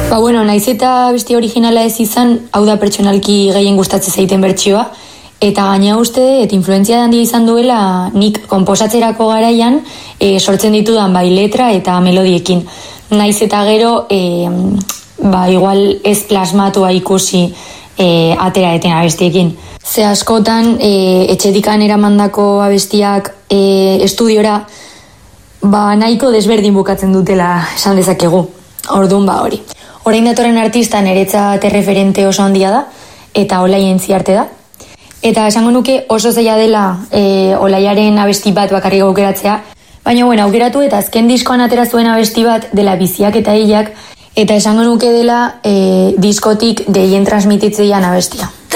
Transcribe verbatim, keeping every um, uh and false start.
Ba bueno, naiz eta beste originala ez izan, hau da pertsonalki gehien gustatzen zaiten bertsioa, eta gaina uste, eta influentzia handia izan duela nik konposatzerako garaian e, sortzen ditudan bai letra eta melodiekin. Naiz eta gero, e, ba igual ez plasmatua ikusi e, atera eten abestiekin. Ze askotan, e, etxedikan eramandako abestiak e, estudiora, ba nahiko desberdin bukatzen dutela esan dezakegu. Orduan ba hori. Orain datorren artista niretzat erreferente oso handia da, eta Olai Entziarte da. Eta esango nuke oso zaila dela e, Olaiaren abesti bat bakarrik aukeratzea, baina bueno, aukeratu eta azken diskoan atera zuen abesti bat dela Biziak eta Hilak, eta esango nuke dela e, diskotik gehien transmititzeian abestia.